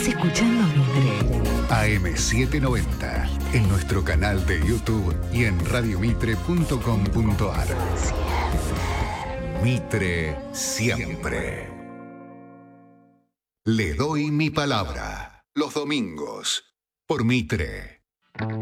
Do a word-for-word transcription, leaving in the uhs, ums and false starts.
escuchando Mitre. A M setecientos noventa, en nuestro canal de YouTube y en radiomitre punto com punto ar. Mitre siempre. Le doy mi palabra. Los domingos. Por Mitre.